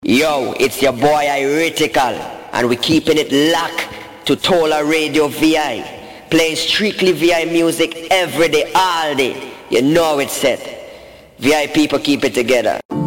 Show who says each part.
Speaker 1: Yo, it's your boy Iritical, and we keeping it locked to Tola Radio VI, playing strictly VI music every day, all day. You know it's set. VI people keep it together.